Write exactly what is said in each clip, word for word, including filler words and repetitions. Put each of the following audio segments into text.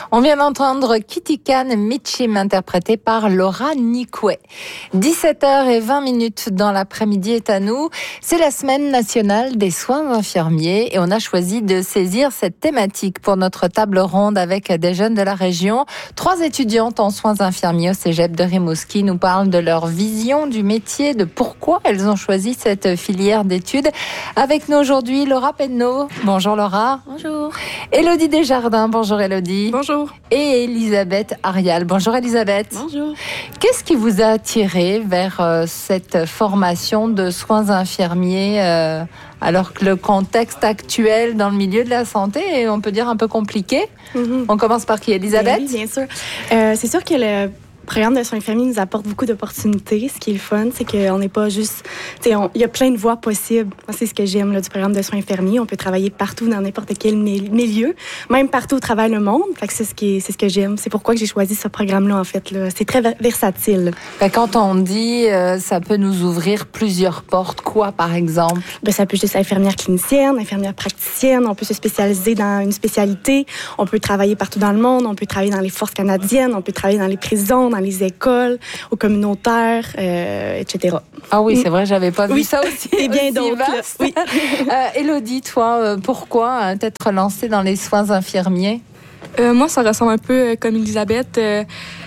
On vient d'entendre Kitty Kane Mitchim, interprété par Laura Nicouet. dix-sept heures vingt dans l'après-midi est à nous. C'est la semaine nationale des soins infirmiers et on a choisi de saisir cette thématique pour notre table ronde avec des jeunes de la région. Trois étudiantes en soins infirmiers au cégep de Rimouski nous parlent de leur vision du métier, de pourquoi elles ont choisi cette filière d'études. Avec nous aujourd'hui, Laura Penneau. Bonjour Laura. Bonjour. Élodie Desjardins. Bonjour Élodie. Bonjour. Et Elisabeth Arial. Bonjour Elisabeth. Bonjour. Qu'est-ce qui vous a attiré vers euh, cette formation de soins infirmiers euh, alors que le contexte actuel dans le milieu de la santé est, on peut dire, un peu compliqué? Mm-hmm. On commence par qui, Elisabeth? Oui, bien sûr. Euh, c'est sûr que le programme de soins infirmiers nous apporte beaucoup d'opportunités. Ce qui est le fun, c'est qu'on n'est pas juste... Il y a plein de voies possibles. Moi, c'est ce que j'aime là, du programme de soins infirmiers. On peut travailler partout, dans n'importe quel milieu, même partout au travers le monde. Fait que c'est, ce qui est, c'est ce que j'aime. C'est pourquoi que j'ai choisi ce programme-là, en fait. Là. C'est très versatile. Fait quand on dit euh, ça peut nous ouvrir plusieurs portes, quoi, par exemple? Ben, ça peut juste être infirmière clinicienne, infirmière praticienne. On peut se spécialiser dans une spécialité. On peut travailler partout dans le monde. On peut travailler dans les forces canadiennes. On peut travailler dans les prisons, dans les écoles, aux communautaires, euh, et cetera. Ah oui, c'est vrai, j'avais pas oui. vu ça aussi. Et bien d'autres. Oui. euh, Élodie, toi, euh, pourquoi euh, t'être lancée dans les soins infirmiers? Euh, moi, ça ressemble un peu euh, comme Elisabeth. Euh,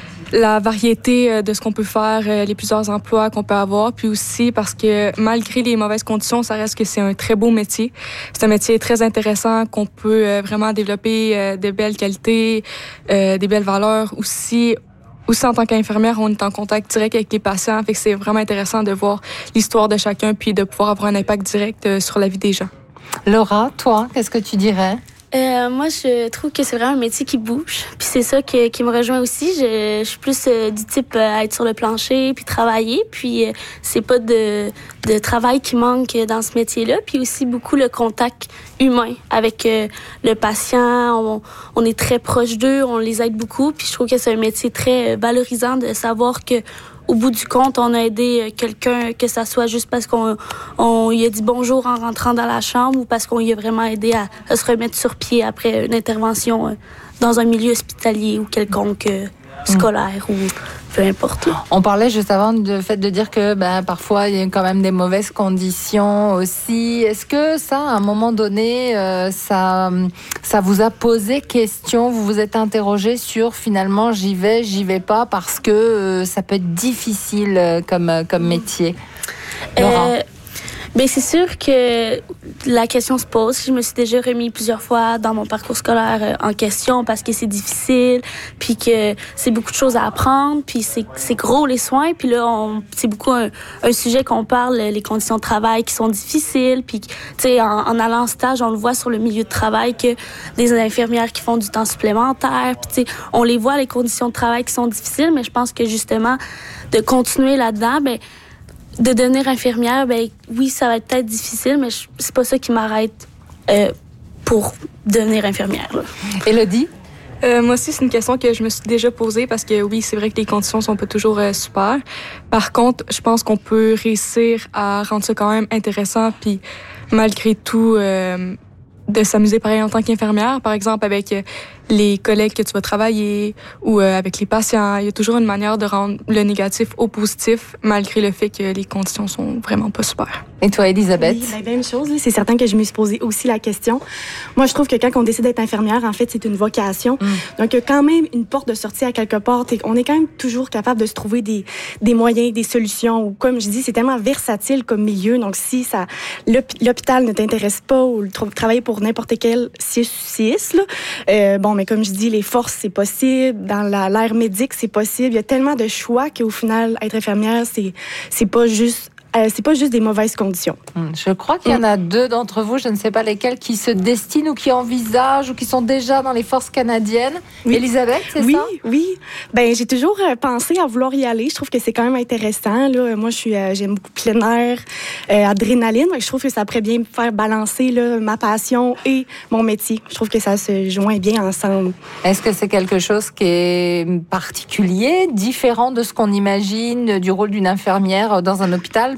la variété euh, de ce qu'on peut faire, euh, les plusieurs emplois qu'on peut avoir, puis aussi parce que malgré les mauvaises conditions, ça reste que c'est un très beau métier. C'est un métier très intéressant qu'on peut euh, vraiment développer euh, de belles qualités, euh, des belles valeurs aussi. Aussi, en tant qu'infirmière, on est en contact direct avec les patients. Fait que c'est vraiment intéressant de voir l'histoire de chacun puis de pouvoir avoir un impact direct sur la vie des gens. Laura, toi, qu'est-ce que tu dirais? Euh, moi, je trouve que c'est vraiment un métier qui bouge. Puis c'est ça que, qui me rejoint aussi. Je, je suis plus euh, du type euh, à être sur le plancher puis travailler. Puis euh, c'est pas de, de travail qui manque dans ce métier-là. Puis aussi beaucoup le contact humain avec euh, le patient. On, on est très proche d'eux, on les aide beaucoup. Puis je trouve que c'est un métier très valorisant de savoir que au bout du compte, on a aidé quelqu'un, que ça soit juste parce qu'on on lui a dit bonjour en rentrant dans la chambre ou parce qu'on lui a vraiment aidé à, à se remettre sur pied après une intervention dans un milieu hospitalier ou quelconque scolaire ou peu importe. On parlait juste avant du fait de dire que ben, parfois il y a quand même des mauvaises conditions aussi. Est-ce que ça, à un moment donné, euh, ça, ça vous a posé question? Vous vous êtes interrogé sur finalement j'y vais, j'y vais pas parce que euh, ça peut être difficile euh, comme, comme métier? Laura? Euh... Bien, c'est sûr que la question se pose. Je me suis déjà remis plusieurs fois dans mon parcours scolaire en question parce que c'est difficile, puis que c'est beaucoup de choses à apprendre, puis c'est, c'est gros les soins, puis là, on, c'est beaucoup un, un sujet qu'on parle, les conditions de travail qui sont difficiles, puis tu sais, en, en allant en stage, on le voit sur le milieu de travail que des infirmières qui font du temps supplémentaire, puis tu sais, on les voit les conditions de travail qui sont difficiles, mais je pense que justement, de continuer là-dedans, ben de devenir infirmière, ben oui, ça va être peut-être difficile, mais je, c'est pas ça qui m'arrête euh, pour devenir infirmière. Là. Élodie? Euh, moi aussi, c'est une question que je me suis déjà posée parce que oui, c'est vrai que les conditions sont pas toujours euh, super. Par contre, je pense qu'on peut réussir à rendre ça quand même intéressant, puis malgré tout, euh, de s'amuser pareil en tant qu'infirmière, par exemple avec euh, les collègues que tu vas travailler ou euh, avec les patients. Il y a toujours une manière de rendre le négatif au positif, malgré le fait que les conditions sont vraiment pas super. Et toi, Elisabeth? Oui, la même chose. C'est certain que je me suis posé aussi la question. Moi, je trouve que quand on décide d'être infirmière, en fait, c'est une vocation. Mm. Donc, il y a quand même une porte de sortie à quelque part. On est quand même toujours capable de se trouver des, des moyens, des solutions. Ou comme je dis, c'est tellement versatile comme milieu. Donc, si ça, l'hôpital ne t'intéresse pas ou le tra- travailler pour n'importe quel C I S, là, euh, bon, mais comme je dis, les forces, c'est possible. Dans la, l'ère médique, c'est possible. Il y a tellement de choix qu'au final, être infirmière, c'est, c'est pas juste Euh, c'est pas juste des mauvaises conditions. Je crois qu'il y en a deux d'entre vous, je ne sais pas lesquels, qui se destinent ou qui envisagent ou qui sont déjà dans les forces canadiennes. Oui. Elisabeth, c'est oui, ça? Oui, oui. Ben, j'ai toujours pensé à vouloir y aller. Je trouve que c'est quand même intéressant. Là. Moi, je suis, euh, j'aime beaucoup plein air, euh, adrénaline. Je trouve que ça pourrait bien faire balancer là, ma passion et mon métier. Je trouve que ça se joint bien ensemble. Est-ce que c'est quelque chose qui est particulier, différent de ce qu'on imagine du rôle d'une infirmière dans un hôpital?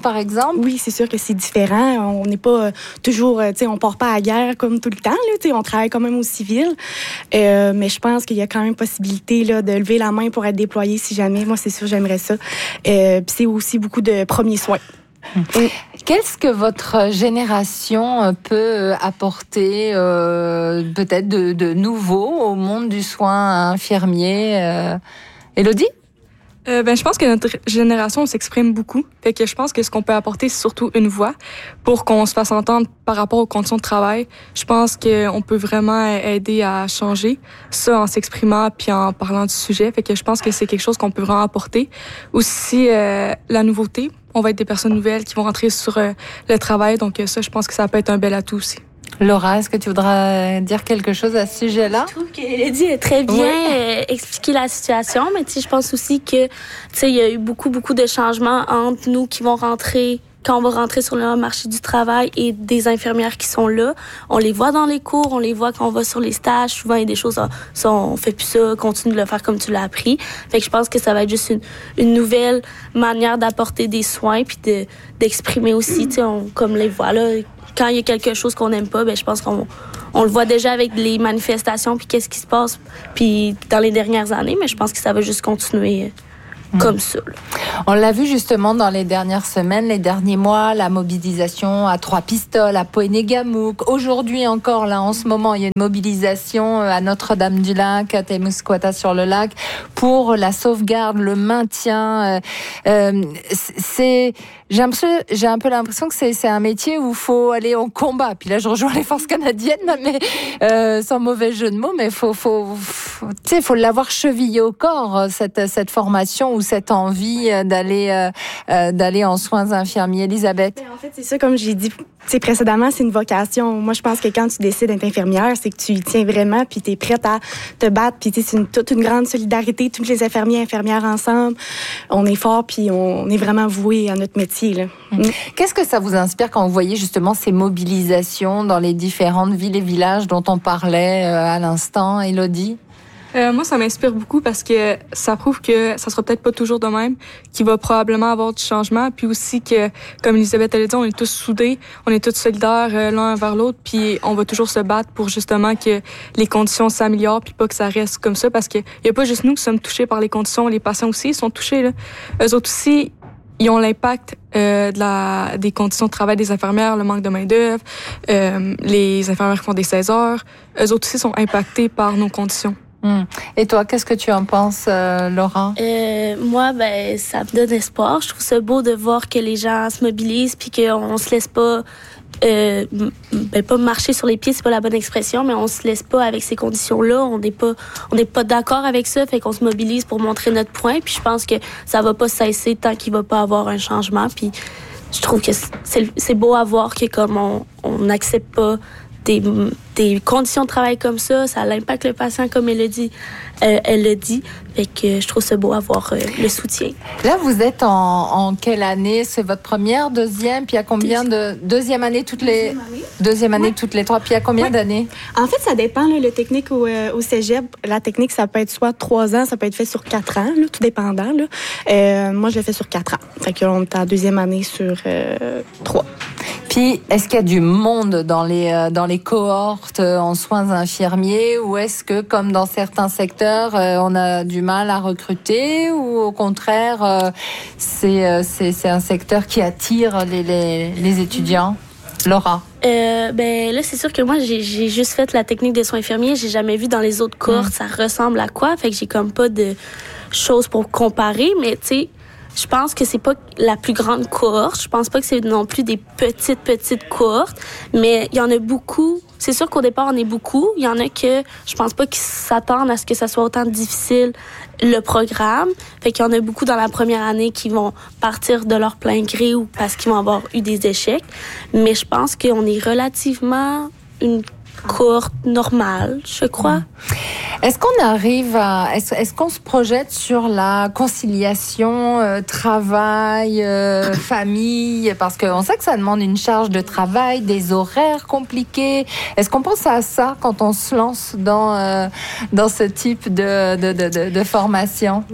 par exemple? Oui, c'est sûr que c'est différent. On n'est pas euh, toujours, euh, tu sais, on part pas à la guerre comme tout le temps, là, tu sais, on travaille quand même au civil. Euh, mais je pense qu'il y a quand même possibilité là, de lever la main pour être déployé si jamais. Moi, c'est sûr, j'aimerais ça. Euh, puis c'est aussi beaucoup de premiers soins. Mmh. Qu'est-ce que votre génération peut apporter euh, peut-être de, de nouveau au monde du soin infirmier? Euh, Élodie? Euh, ben, je pense que notre génération s'exprime beaucoup. Fait que je pense que ce qu'on peut apporter, c'est surtout une voix pour qu'on se fasse entendre par rapport aux conditions de travail. Je pense qu'on peut vraiment aider à changer ça en s'exprimant puis en parlant du sujet. Fait que je pense que c'est quelque chose qu'on peut vraiment apporter. Aussi, euh, la nouveauté. On va être des personnes nouvelles qui vont rentrer sur euh, le travail. Donc ça, je pense que ça peut être un bel atout aussi. Laura, est-ce que tu voudras dire quelque chose à ce sujet-là? Je trouve qu'Élodie a très bien oui. euh, expliqué la situation, mais tu sais, je pense aussi que, tu sais, il y a eu beaucoup, beaucoup de changements entre nous qui vont rentrer, quand on va rentrer sur le marché du travail et des infirmières qui sont là. On les voit dans les cours, on les voit quand on va sur les stages. Souvent, il y a des choses, ça, on fait plus ça, continue de le faire comme tu l'as appris. Fait que je pense que ça va être juste une, une nouvelle manière d'apporter des soins puis de, d'exprimer aussi, tu sais, comme les voit là. Quand il y a quelque chose qu'on n'aime pas, ben je pense qu'on on le voit déjà avec les manifestations puis qu'est-ce qui se passe puis dans les dernières années, mais je pense que ça va juste continuer mmh. comme ça. Là. On l'a vu justement dans les dernières semaines, les derniers mois, la mobilisation à Trois-Pistoles, à Poenegamook. Aujourd'hui encore, là, en ce moment, il y a une mobilisation à Notre-Dame-du-Lac, à Témiscouata-sur-le-Lac pour la sauvegarde, le maintien. Euh, c'est... J'ai un, peu, j'ai un peu l'impression que c'est, c'est un métier où il faut aller en combat. Puis là, je rejoins les forces canadiennes, mais euh, sans mauvais jeu de mots, mais faut, faut, faut, tu sais, faut l'avoir chevillé au corps, cette, cette formation ou cette envie d'aller, euh, d'aller en soins infirmiers. Elisabeth? En fait, c'est ça, comme j'ai dit précédemment, c'est une vocation. Moi, je pense que quand tu décides d'être infirmière, c'est que tu y tiens vraiment, puis tu es prête à te battre. Puis c'est une, toute une grande solidarité, tous les infirmiers et infirmières ensemble. On est fort, puis on est vraiment voués à notre métier. Là. Mmh. Qu'est-ce que ça vous inspire quand vous voyez justement ces mobilisations dans les différentes villes et villages dont on parlait à l'instant, Élodie? Euh, moi, ça m'inspire beaucoup parce que ça prouve que ça sera peut-être pas toujours de même, qu'il va probablement avoir du changement, puis aussi que, comme Elisabeth l'a dit, on est tous soudés, on est tous solidaires euh, l'un envers l'autre, puis on va toujours se battre pour justement que les conditions s'améliorent, puis pas que ça reste comme ça, parce que y a pas juste nous qui sommes touchés par les conditions, les patients aussi ils sont touchés là. Eux autres aussi, ils ont l'impact euh, de la, des conditions de travail des infirmières, le manque de main-d'œuvre, euh, les infirmières qui font des seize heures. Eux autres aussi sont impactés par nos conditions. Hum. Et toi, qu'est-ce que tu en penses, euh, Laura? Euh, moi, ben, ça me donne espoir. Je trouve ça beau de voir que les gens se mobilisent puis qu'on se laisse pas, euh, ben, pas marcher sur les pieds, c'est pas la bonne expression, mais on se laisse pas avec ces conditions-là. On n'est pas, on n'est pas d'accord avec ça, fait qu'on se mobilise pour montrer notre point. Puis je pense que ça va pas cesser tant qu'il va pas avoir un changement. Puis je trouve que c'est, c'est beau à voir que comme on, on n'accepte pas Des, des conditions de travail comme ça, ça impacte le patient comme elle le dit. Euh, elle le dit. Fait que je trouve ça beau avoir euh, le soutien. Là, vous êtes en, en quelle année? C'est votre première, deuxième? Puis il y a combien de... Deuxième année toutes les... Deuxième année, Deuxième année ouais. toutes les trois. Puis il y a combien ouais. d'années? En fait, ça dépend. Là, le technique au, euh, au cégep, la technique, ça peut être soit trois ans, ça peut être fait sur quatre ans, là, tout dépendant. Là. Euh, moi, je l'ai fait sur quatre ans. Fait qu'on est en deuxième année sur euh, trois. Puis, est-ce qu'il y a du monde dans les, euh, dans les cohortes euh, en soins infirmiers ou est-ce que, comme dans certains secteurs, euh, on a du mal à recruter ou au contraire, euh, c'est, euh, c'est, c'est un secteur qui attire les, les, les étudiants? Laura? Euh, ben là, c'est sûr que moi, j'ai, j'ai juste fait la technique des soins infirmiers. J'ai jamais vu dans les autres cohortes mmh. ça ressemble à quoi. Fait que j'ai comme pas de choses pour comparer, mais tu sais, je pense que c'est pas la plus grande cohorte. Je pense pas que c'est non plus des petites, petites cohortes. Mais il y en a beaucoup. C'est sûr qu'au départ, on est beaucoup. Il y en a que je pense pas qu'ils s'attendent à ce que ça soit autant difficile, le programme. Fait qu'il y en a beaucoup dans la première année qui vont partir de leur plein gré ou parce qu'ils vont avoir eu des échecs. Mais je pense qu'on est relativement une cohorte normale, je crois. Est-ce qu'on arrive à... Est-ce, est-ce qu'on se projette sur la conciliation euh, travail, euh, famille? Parce qu'on sait que ça demande une charge de travail, des horaires compliqués. Est-ce qu'on pense à ça quand on se lance dans, euh, dans ce type de, de, de, de, de formation? Oui.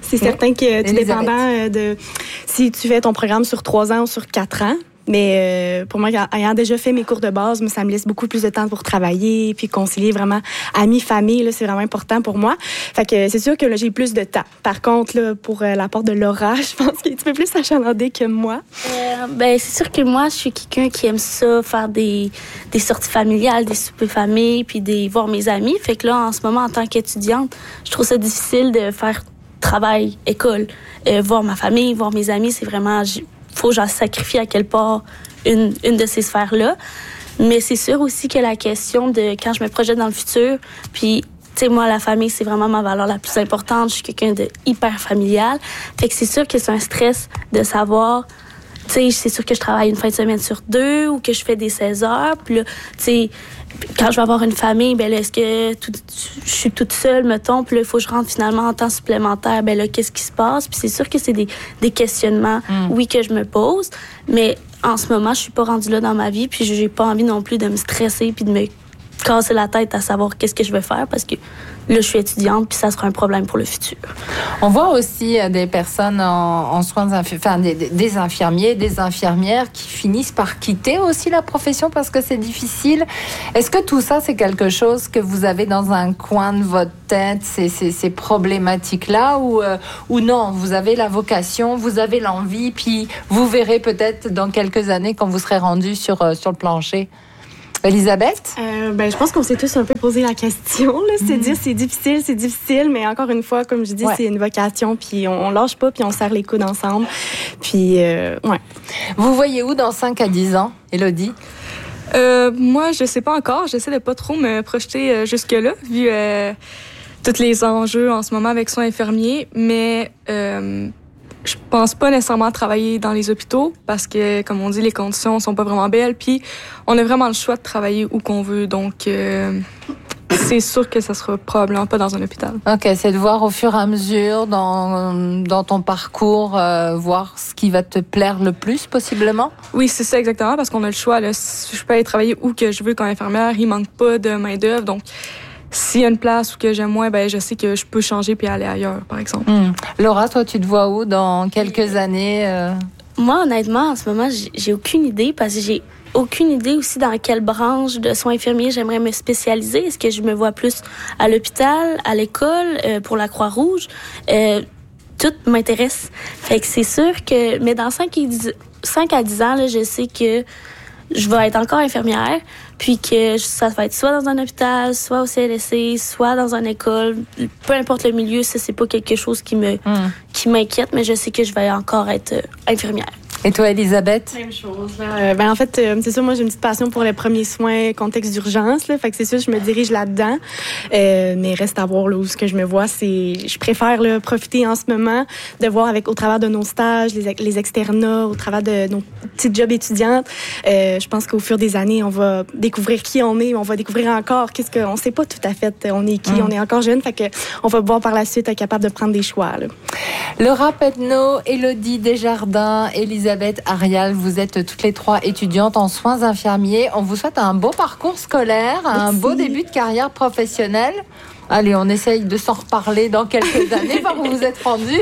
C'est okay. certain que tout dépendant de si tu fais ton programme sur trois ans ou sur quatre ans. Mais euh, pour moi, ayant déjà fait mes cours de base, ça me laisse beaucoup plus de temps pour travailler, puis concilier vraiment amis, famille, là, c'est vraiment important pour moi. Fait que c'est sûr que là, j'ai plus de temps. Par contre, là, pour euh, la part de Laura, je pense qu'il est un petit peu plus achalandé que moi. Euh, ben c'est sûr que moi, je suis quelqu'un qui aime ça, faire des, des sorties familiales, des soupers famille, puis des voir mes amis. Fait que là, en ce moment, en tant qu'étudiante, je trouve ça difficile de faire travail, école, euh, voir ma famille, voir mes amis. C'est vraiment... faut que j'en sacrifie à quelque part une, une de ces sphères-là. Mais c'est sûr aussi que la question de quand je me projette dans le futur, puis, tu sais, moi, la famille, c'est vraiment ma valeur la plus importante. Je suis quelqu'un de hyper familial. Fait que c'est sûr que c'est un stress de savoir, tu sais, c'est sûr que je travaille une fin de semaine sur deux ou que je fais des seize heures. Puis là, tu sais, quand je vais avoir une famille, ben là, est-ce que tout, je suis toute seule, mettons, puis là, il faut que je rentre finalement en temps supplémentaire, ben là, qu'est-ce qui se passe? Puis c'est sûr que c'est des, des questionnements, mm. oui, que je me pose, mais en ce moment, je suis pas rendue là dans ma vie, puis j'ai pas envie non plus de me stresser puis de me casser la tête à savoir qu'est-ce que je vais faire, parce que là, je suis étudiante, puis ça sera un problème pour le futur. On voit aussi des personnes en, en soins, enfin des, des infirmiers, des infirmières qui finissent par quitter aussi la profession parce que c'est difficile. Est-ce que tout ça, c'est quelque chose que vous avez dans un coin de votre tête, ces, ces, ces problématiques-là, ou, euh, ou non, vous avez la vocation, vous avez l'envie, puis vous verrez peut-être dans quelques années quand vous serez rendu sur, euh, sur le plancher? Elisabeth? Euh, ben, je pense qu'on s'est tous un peu posé la question. Là. C'est mm-hmm. dire c'est difficile, c'est difficile, mais encore une fois, comme je dis, ouais. c'est une vocation, puis on, on lâche pas, puis on serre les coudes ensemble. Puis, euh, ouais. Vous voyez où dans cinq à dix ans, Élodie? Euh, moi, je sais pas encore. J'essaie de pas trop me projeter euh, jusque-là, vu euh, tous les enjeux en ce moment avec soins infirmiers, mais... Euh, je pense pas nécessairement travailler dans les hôpitaux parce que, comme on dit, les conditions sont pas vraiment belles. Puis, on a vraiment le choix de travailler où qu'on veut. Donc, euh, c'est sûr que ça sera probablement pas dans un hôpital. OK, c'est de voir au fur et à mesure dans, dans ton parcours, euh, voir ce qui va te plaire le plus, possiblement? Oui, c'est ça exactement, parce qu'on a le choix. Là. Je peux aller travailler où que je veux comme infirmière. Il manque pas de main-d'œuvre. Donc, s'il y a une place où que j'aime moins, ben je sais que je peux changer puis aller ailleurs, par exemple. Mmh. Laura, toi, tu te vois où dans quelques années? Euh... Moi, honnêtement, en ce moment, j'ai, j'ai aucune idée parce que j'ai aucune idée aussi dans quelle branche de soins infirmiers j'aimerais me spécialiser. Est-ce que je me vois plus à l'hôpital, à l'école, euh, pour la Croix-Rouge? Euh, tout m'intéresse. Fait que c'est sûr que... Mais dans cinq à dix ans, là, je sais que je vais être encore infirmière, puis que ça va être soit dans un hôpital, soit au C L S C, soit dans une école. Peu importe le milieu, ça, c'est pas quelque chose qui me mm. qui m'inquiète, mais je sais que je vais encore être euh, infirmière. Et toi, Elisabeth? Même chose. Euh, ben, en fait, euh, c'est sûr, moi, j'ai une petite passion pour les premiers soins, contexte d'urgence. Là, fait que c'est sûr, je me dirige là-dedans. Euh, mais reste à voir là, où ce que je me vois. C'est, je préfère là, profiter en ce moment de voir avec, au travers de nos stages, les, les externats, au travers de nos petits jobs étudiantes. Euh, je pense qu'au fur des années, on va découvrir qui on est. On va découvrir encore qu'est-ce qu'on ne sait pas tout à fait. On est qui, mmh. on est encore jeune. Fait que on va pouvoir par la suite être capable de prendre des choix. Là. Laura Pedneau, Élodie Desjardins, Elisabeth Arial, vous êtes toutes les trois étudiantes en soins infirmiers. On vous souhaite un beau parcours scolaire, Merci. un beau début de carrière professionnelle. Allez, on essaye de s'en reparler dans quelques années, voir où vous êtes rendus.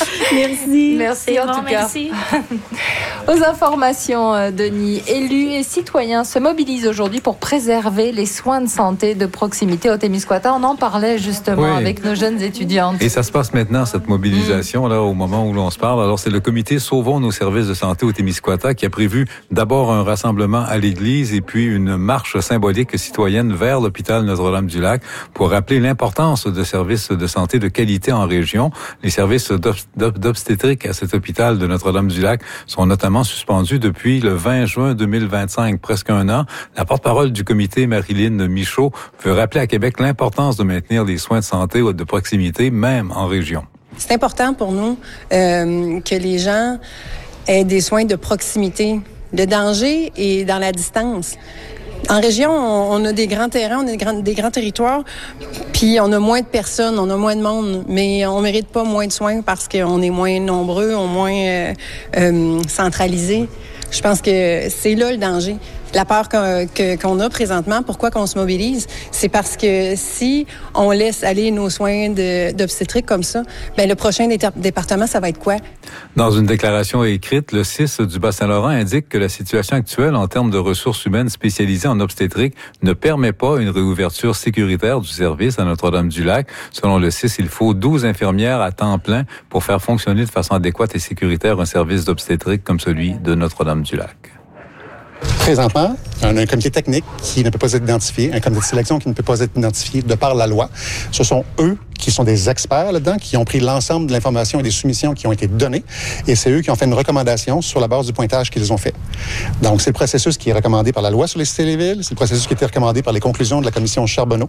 Merci. Merci C'est en bon, tout merci. cas. Aux informations, Denis, élus et citoyens se mobilisent aujourd'hui pour préserver les soins de santé de proximité au Témiscouata. On en parlait justement oui. avec nos jeunes étudiantes. Et ça se passe maintenant, cette mobilisation, mmh. là, au moment où l'on se parle. Alors, c'est le comité Sauvons nos services de santé au Témiscouata qui a prévu d'abord un rassemblement à l'église et puis une marche symbolique citoyenne vers l'hôpital Notre-Dame-du-Lac pour rappeler l'importance L'importance de services de santé de qualité en région. Les services d'obstétrique à cet hôpital de Notre-Dame-du-Lac sont notamment suspendus depuis le vingt juin deux mille vingt-cinq, presque un an. La porte-parole du comité, Marilyn Michaud, veut rappeler à Québec l'importance de maintenir les soins de santé de proximité, même en région. C'est important pour nous euh, que les gens aient des soins de proximité. Le danger est dans la distance. En région, on a des grands terrains, on a des grands, des grands territoires, puis on a moins de personnes, on a moins de monde, mais on mérite pas moins de soins parce qu'on est moins nombreux, on est moins euh, euh, centralisés. Je pense que c'est là le danger. La peur qu'on, que, qu'on a présentement, pourquoi qu'on se mobilise, c'est parce que si on laisse aller nos soins de, d'obstétrique comme ça, ben le prochain dé- département, ça va être quoi? Dans une déclaration écrite, le C I S du Bas-Saint-Laurent indique que la situation actuelle en termes de ressources humaines spécialisées en obstétrique ne permet pas une réouverture sécuritaire du service à Notre-Dame-du-Lac. Selon le C I S, il faut douze infirmières à temps plein pour faire fonctionner de façon adéquate et sécuritaire un service d'obstétrique comme celui de Notre-Dame-du-Lac. Présentement, on a un comité technique qui ne peut pas être identifié, un comité de sélection qui ne peut pas être identifié de par la loi. Ce sont eux qui sont des experts là-dedans, qui ont pris l'ensemble de l'information et des soumissions qui ont été données, et c'est eux qui ont fait une recommandation sur la base du pointage qu'ils ont fait. Donc, c'est le processus qui est recommandé par la loi sur les cités et les villes, c'est le processus qui a été recommandé par les conclusions de la commission Charbonneau.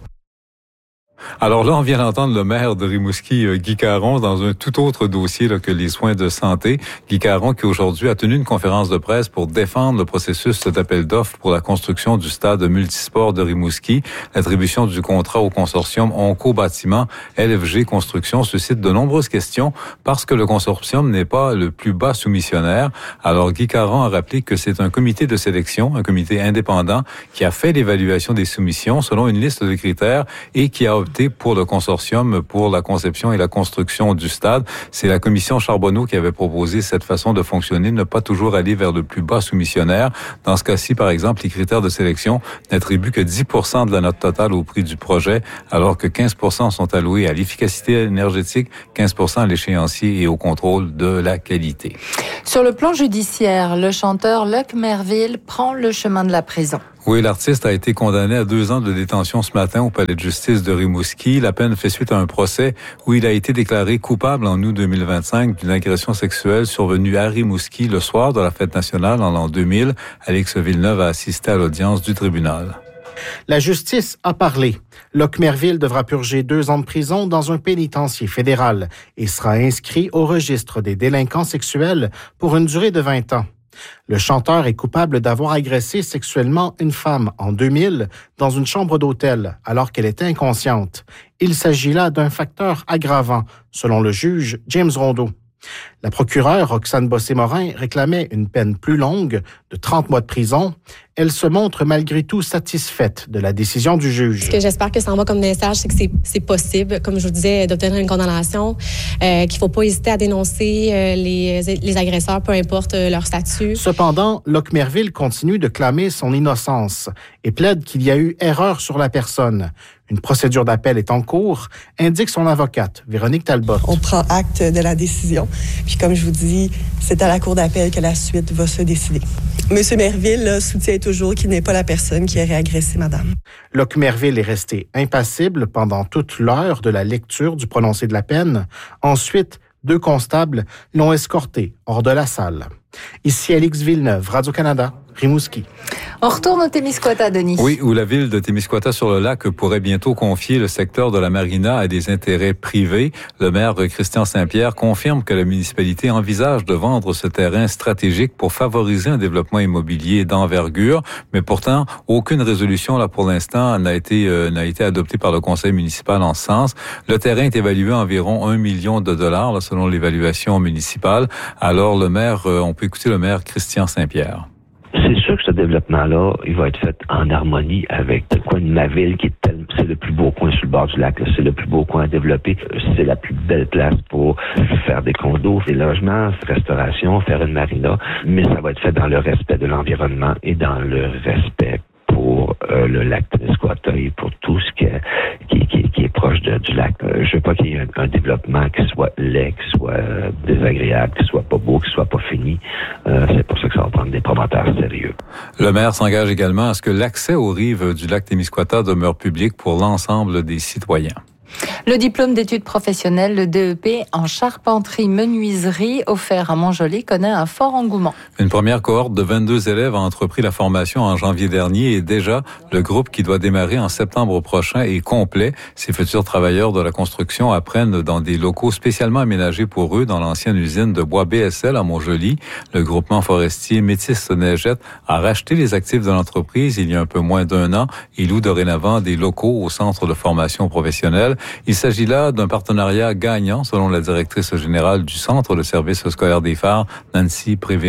Alors là, on vient d'entendre le maire de Rimouski, Guy Caron, dans un tout autre dossier là, que les soins de santé. Guy Caron qui aujourd'hui a tenu une conférence de presse pour défendre le processus d'appel d'offres pour la construction du stade multisport de Rimouski. L'attribution du contrat au consortium Onco Bâtiment L F G Construction suscite de nombreuses questions parce que le consortium n'est pas le plus bas soumissionnaire. Alors Guy Caron a rappelé que c'est un comité de sélection, un comité indépendant qui a fait l'évaluation des soumissions selon une liste de critères et qui a opté pour le consortium pour la conception et la construction du stade. C'est la commission Charbonneau qui avait proposé cette façon de fonctionner, ne pas toujours aller vers le plus bas soumissionnaire. Dans ce cas-ci, par exemple, les critères de sélection n'attribuent que dix pour cent de la note totale au prix du projet, alors que quinze pour cent sont alloués à l'efficacité énergétique, quinze pour cent à l'échéancier et au contrôle de la qualité. Sur le plan judiciaire, le chanteur Luc Merville prend le chemin de la prison. Oui, l'artiste a été condamné à deux ans de détention ce matin au palais de justice de Rimouski. La peine fait suite à un procès où il a été déclaré coupable en août deux mille vingt-cinq d'une agression sexuelle survenue à Rimouski le soir de la fête nationale en l'an deux mille. Alex Villeneuve a assisté à l'audience du tribunal. La justice a parlé. Luc Merville devra purger deux ans de prison dans un pénitencier fédéral et sera inscrit au registre des délinquants sexuels pour une durée de vingt ans. Le chanteur est coupable d'avoir agressé sexuellement une femme en deux mille dans une chambre d'hôtel alors qu'elle était inconsciente. Il s'agit là d'un facteur aggravant, selon le juge James Rondeau. La procureure Roxane Bossé-Morin réclamait une peine plus longue, de trente mois de prison. Elle se montre malgré tout satisfaite de la décision du juge. Ce que j'espère que ça envoie comme message, c'est que c'est, c'est possible, comme je vous disais, d'obtenir une condamnation, euh, qu'il ne faut pas hésiter à dénoncer euh, les, les agresseurs, peu importe euh, leur statut. Cependant, Luc Merville continue de clamer son innocence et plaide qu'il y a eu erreur sur la personne. Une procédure d'appel est en cours, indique son avocate, Véronique Talbot. On prend acte de la décision. Puis comme je vous dis, c'est à la cour d'appel que la suite va se décider. Monsieur Merville là, soutient toujours qu'il n'est pas la personne qui aurait agressé madame. Luc Merville est resté impassible pendant toute l'heure de la lecture du prononcé de la peine. Ensuite, deux constables l'ont escorté hors de la salle. Ici Alex Villeneuve, Radio-Canada, Rimouski. On retourne au Témiscouata, Denis. Oui, où la ville de Témiscouata-sur-le-Lac pourrait bientôt confier le secteur de la marina à des intérêts privés. Le maire Christian Saint-Pierre confirme que la municipalité envisage de vendre ce terrain stratégique pour favoriser un développement immobilier d'envergure. Mais pourtant, aucune résolution là pour l'instant n'a été euh, n'a été adoptée par le conseil municipal en ce sens. Le terrain est évalué à environ un million de dollars là, selon l'évaluation municipale. Alors le maire, euh, on peut écouter le maire Christian Saint-Pierre. C'est sûr que ce développement-là, il va être fait en harmonie avec le coin de ma ville, qui est tel, c'est le plus beau coin sur le bord du lac. C'est le plus beau coin à développer. C'est la plus belle place pour faire des condos, des logements, restauration, faire une marina. Mais ça va être fait dans le respect de l'environnement et dans le respect pour euh, le lac Témiscouata et pour tout ce qui est, qui, qui, qui est proche de, du lac. Euh, je veux pas qu'il y ait un, un développement qui soit laid, qui soit euh, désagréable, qui soit pas beau, qui soit pas fini. Euh, c'est pour ça que ça va prendre des promoteurs sérieux. Le maire s'engage également à ce que l'accès aux rives du lac Témiscouata demeure public pour l'ensemble des citoyens. Le diplôme d'études professionnelles, le D E P, en charpenterie-menuiserie, offert à Montjoly, connaît un fort engouement. Une première cohorte de vingt-deux élèves a entrepris la formation en janvier dernier et déjà, le groupe qui doit démarrer en septembre prochain est complet. Ces futurs travailleurs de la construction apprennent dans des locaux spécialement aménagés pour eux dans l'ancienne usine de bois B S L à Montjoly. Le groupement forestier Métis-Neigette a racheté les actifs de l'entreprise il y a un peu moins d'un an et loue dorénavant des locaux au centre de formation professionnelle. Il s'agit là d'un partenariat gagnant, selon la directrice générale du Centre de services scolaires des Phares, Nancy Prévéro.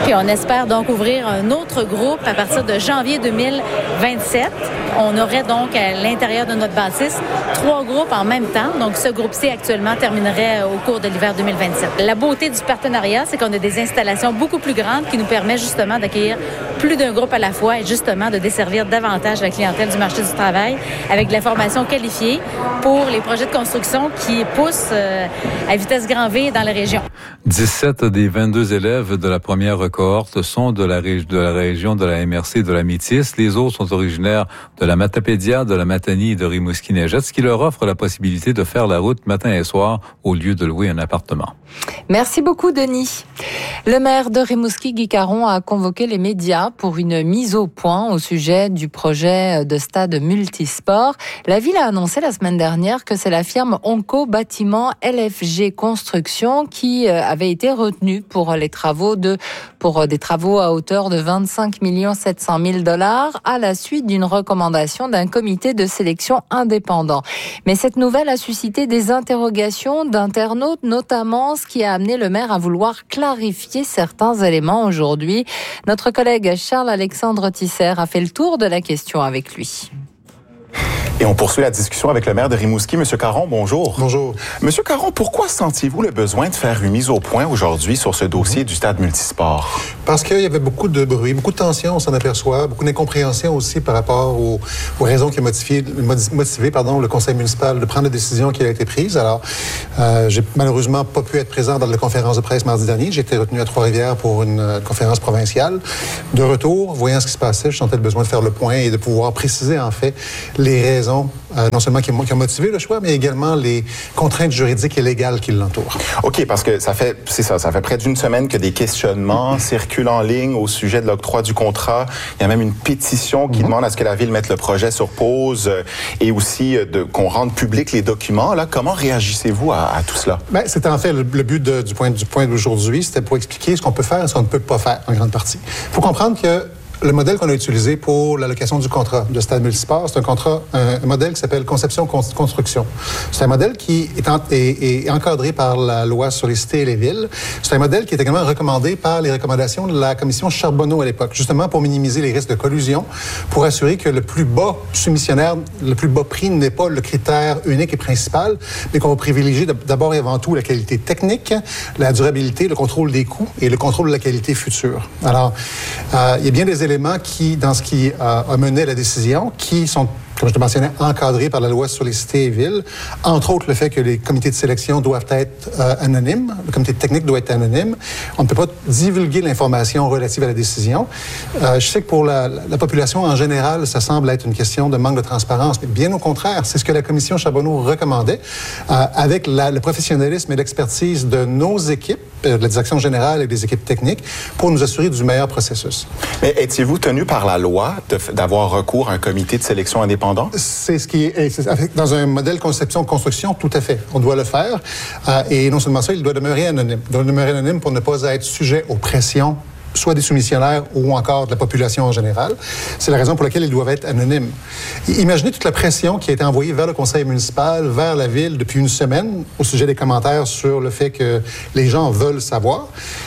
Puis on espère donc ouvrir un autre groupe à partir de janvier deux mille vingt-sept. On aurait donc à l'intérieur de notre bâtisse trois groupes en même temps. Donc ce groupe-ci actuellement terminerait au cours de l'hiver deux mille vingt-sept. La beauté du partenariat, c'est qu'on a des installations beaucoup plus grandes qui nous permettent justement d'accueillir plus d'un groupe à la fois et justement de desservir davantage la clientèle du marché du travail avec de la formation qualifiée pour les projets de construction qui poussent euh, à vitesse grand V dans la région. dix-sept des vingt-deux élèves de la première cohorte sont de la, ré- de la région de la M R C de la Métis. Les autres sont originaires de la Matapédia, de la Matanie et de Rimouski-Neigette, ce qui leur offre la possibilité de faire la route matin et soir au lieu de louer un appartement. Merci beaucoup, Denis. Le maire de Rimouski, Guy Caron, a convoqué les médias pour une mise au point au sujet du projet de stade multisport. La ville a annoncé la semaine dernière que c'est la firme Onco Bâtiment L F G Construction qui avait été retenue pour les travaux de, pour des travaux à hauteur de vingt-cinq millions sept cent mille dollars à la suite d'une recommandation d'un comité de sélection indépendant. Mais cette nouvelle a suscité des interrogations d'internautes, notamment ce qui a amené le maire à vouloir clarifier certains éléments aujourd'hui. Notre collègue Charles-Alexandre Tisser a fait le tour de la question avec lui. Et on poursuit la discussion avec le maire de Rimouski. Monsieur Caron, bonjour. Bonjour. Monsieur Caron, pourquoi sentiez-vous le besoin de faire une mise au point aujourd'hui sur ce dossier du stade multisport? Parce qu'il y avait beaucoup de bruit, beaucoup de tensions, on s'en aperçoit, beaucoup d'incompréhension aussi par rapport aux, aux raisons qui ont motivé, motivé pardon, le conseil municipal de prendre la décision qui a été prise. Alors, euh, j'ai malheureusement pas pu être présent dans la conférence de presse mardi dernier. J'ai été retenu à Trois-Rivières pour une euh, conférence provinciale. De retour, voyant ce qui se passait, je sentais le besoin de faire le point et de pouvoir préciser en fait les raisons Euh, non seulement qui, qui ont motivé le choix, mais également les contraintes juridiques et légales qui l'entourent. OK, parce que ça fait, c'est ça, ça fait près d'une semaine que des questionnements circulent en ligne au sujet de l'octroi du contrat. Il y a même une pétition qui mm-hmm. demande à ce que la Ville mette le projet sur pause euh, et aussi euh, de, qu'on rende public les documents. Là, comment réagissez-vous à, à tout cela? Ben, c'était en fait le, le but de, du point, du point d'aujourd'hui, c'était pour expliquer ce qu'on peut faire et ce qu'on ne peut pas faire en grande partie. Il faut comprendre que le modèle qu'on a utilisé pour l'allocation du contrat de stade multisport, c'est un contrat, un, un modèle qui s'appelle conception-construction. C'est un modèle qui est, en, est, est encadré par la loi sur les cités et les villes. C'est un modèle qui est également recommandé par les recommandations de la commission Charbonneau à l'époque, justement pour minimiser les risques de collusion, pour assurer que le plus bas soumissionnaire, le plus bas prix n'est pas le critère unique et principal, mais qu'on va privilégier d'abord et avant tout la qualité technique, la durabilité, le contrôle des coûts et le contrôle de la qualité future. Alors, euh, il y a bien des éléments qui, dans ce qui a, a mené la décision, qui sont, comme je te mentionnais, encadrés par la loi sur les cités et villes. Entre autres, le fait que les comités de sélection doivent être euh, anonymes. Le comité technique doit être anonyme. On ne peut pas divulguer l'information relative à la décision. Euh, je sais que pour la, la population en général, ça semble être une question de manque de transparence. Mais bien au contraire, c'est ce que la commission Charbonneau recommandait euh, avec la, le professionnalisme et l'expertise de nos équipes, euh, de la direction générale et des équipes techniques, pour nous assurer du meilleur processus. Mais étiez-vous tenu par la loi de, d'avoir recours à un comité de sélection indépendant? C'est ce qui est, c'est, dans un modèle conception-construction, tout à fait. On doit le faire. Euh, et non seulement ça, il doit demeurer anonyme. Il doit demeurer anonyme pour ne pas être sujet aux pressions, soit des soumissionnaires ou encore de la population en général. C'est la raison pour laquelle ils doivent être anonymes. Imaginez toute la pression qui a été envoyée vers le conseil municipal, vers la ville depuis une semaine au sujet des commentaires sur le fait que les gens veulent savoir.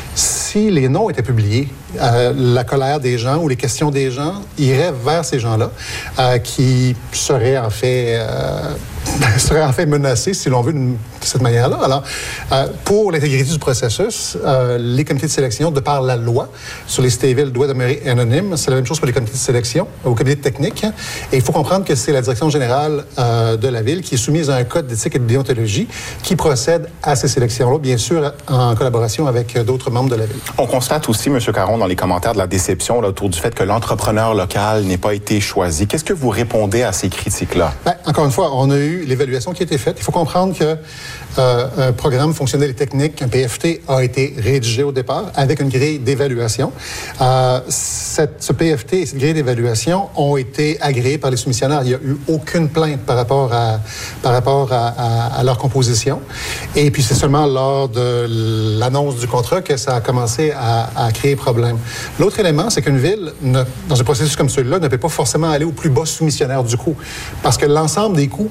Si les noms étaient publiés, euh, la colère des gens ou les questions des gens iraient vers ces gens-là euh, qui seraient en fait euh, seraient en fait menacés, si l'on veut, de cette manière-là. Alors, euh, pour l'intégrité du processus, euh, les comités de sélection, de par la loi sur les cités et villes, doivent demeurer anonymes. C'est la même chose pour les comités de sélection, aux comités techniques. Et il faut comprendre que c'est la direction générale euh, de la ville qui est soumise à un code d'éthique et de déontologie qui procède à ces sélections-là, bien sûr, en collaboration avec d'autres membres de la ville. On constate aussi, M. Caron, dans les commentaires de la déception là, autour du fait que l'entrepreneur local n'ait pas été choisi. Qu'est-ce que vous répondez à ces critiques-là? Bien, encore une fois, on a eu l'évaluation qui a été faite. Il faut comprendre que euh, un programme fonctionnel et technique, un P F T, a été rédigé au départ avec une grille d'évaluation. Euh, cette, ce P F T et cette grille d'évaluation ont été agréés par les soumissionnaires. Il n'y a eu aucune plainte par rapport à, par rapport à, à, à leur composition. Et puis, c'est seulement lors de l'annonce du contrat que ça a commencé à, à créer problème. L'autre élément, c'est qu'une ville, ne, dans un processus comme celui-là, ne peut pas forcément aller au plus bas soumissionnaire du coût. Parce que l'ensemble des coûts sur la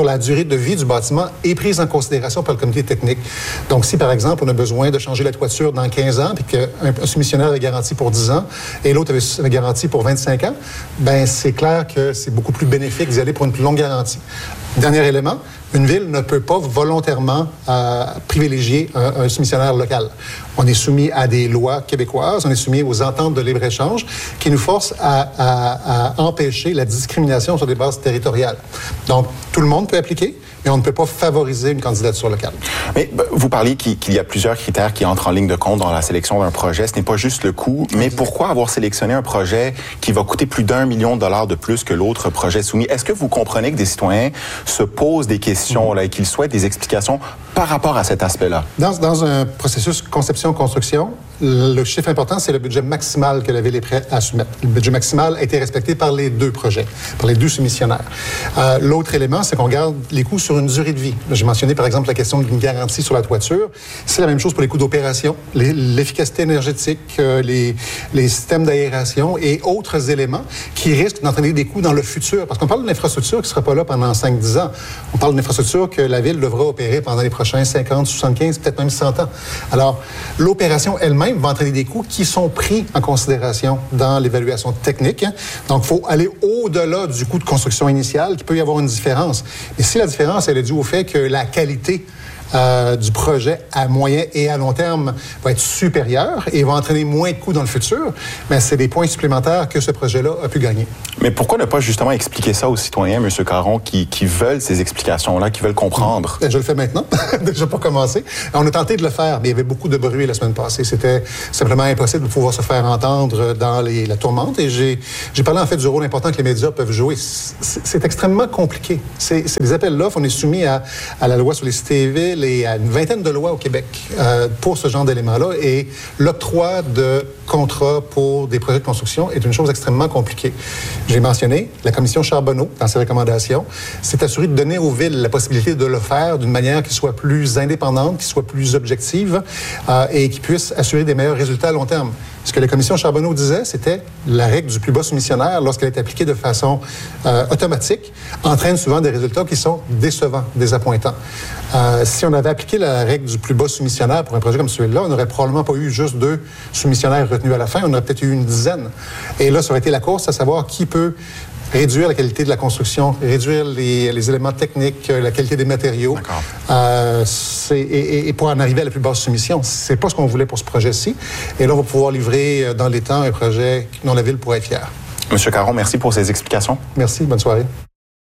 la durée de vie du bâtiment est prise en considération par le comité technique. Donc, si, par exemple, on a besoin de changer la toiture dans quinze ans, puis qu'un un soumissionnaire avait garanti pour dix ans, et l'autre avait, avait garanti pour vingt-cinq ans, ben c'est clair que c'est beaucoup plus bénéfique d'y aller pour une plus longue garantie. Dernier élément, une ville ne peut pas volontairement euh, privilégier un, un soumissionnaire local. On est soumis à des lois québécoises, on est soumis aux ententes de libre-échange qui nous forcent à, à, à empêcher la discrimination sur des bases territoriales. Donc, tout le monde peut appliquer, mais on ne peut pas favoriser une candidature locale. Mais vous parliez qu'il y a plusieurs critères qui entrent en ligne de compte dans la sélection d'un projet. Ce n'est pas juste le coût, mais pourquoi avoir sélectionné un projet qui va coûter plus d'un million de dollars de plus que l'autre projet soumis? Est-ce que vous comprenez que des citoyens se posent des questions là, et qu'ils souhaitent des explications par rapport à cet aspect-là? Dans, dans un processus conception-construction, le chiffre important, c'est le budget maximal que la Ville est prête à soumettre. Le budget maximal a été respecté par les deux projets, par les deux soumissionnaires. Euh, l'autre élément, c'est qu'on garde les coûts sur une durée de vie. J'ai mentionné, par exemple, la question d'une garantie sur la toiture. C'est la même chose pour les coûts d'opération, les, l'efficacité énergétique, euh, les, les systèmes d'aération et autres éléments qui risquent d'entraîner des coûts dans le futur. Parce qu'on parle d'une infrastructure qui ne sera pas là pendant cinq à dix ans. On parle d'une infrastructure que la Ville devra opérer pendant les prochains cinquante, soixante-quinze, peut-être même cent ans. Alors, l'opération elle-même va entraîner des coûts qui sont pris en considération dans l'évaluation technique. Donc, il faut aller au-delà du coût de construction initial, qui peut y avoir une différence. Mais si la différence, elle est due au fait que la qualité Euh, du projet à moyen et à long terme va être supérieur et va entraîner moins de coûts dans le futur, mais c'est des points supplémentaires que ce projet-là a pu gagner. Mais pourquoi ne pas justement expliquer ça aux citoyens, M. Caron, qui, qui veulent ces explications-là, qui veulent comprendre? Je le fais maintenant, déjà pour commencer. On a tenté de le faire, mais il y avait beaucoup de bruit la semaine passée. C'était simplement impossible de pouvoir se faire entendre dans les, la tourmente et j'ai, j'ai parlé en fait du rôle important que les médias peuvent jouer. C'est, c'est extrêmement compliqué. C'est, c'est des appels d'offres. On est soumis à, à la loi sur les cités et villes et à une vingtaine de lois au Québec euh, pour ce genre d'éléments-là. Et l'octroi de contrats pour des projets de construction est une chose extrêmement compliquée. J'ai mentionné, la commission Charbonneau, dans ses recommandations, s'est assurée de donner aux villes la possibilité de le faire d'une manière qui soit plus indépendante, qui soit plus objective euh, et qui puisse assurer des meilleurs résultats à long terme. Ce que la commission Charbonneau disait, c'était la règle du plus bas soumissionnaire, lorsqu'elle est appliquée de façon euh, automatique, entraîne souvent des résultats qui sont décevants, désappointants. Euh, si on avait appliqué la règle du plus bas soumissionnaire pour un projet comme celui-là, on n'aurait probablement pas eu juste deux soumissionnaires retenus à la fin, on aurait peut-être eu une dizaine. Et là, ça aurait été la course à savoir qui peut réduire la qualité de la construction, réduire les, les éléments techniques, la qualité des matériaux, euh, c'est, et, et pour en arriver à la plus basse soumission. C'est pas ce qu'on voulait pour ce projet-ci. Et là, on va pouvoir livrer dans les temps un projet dont la Ville pourrait être fière. Monsieur Caron, merci pour ces explications. Merci, bonne soirée.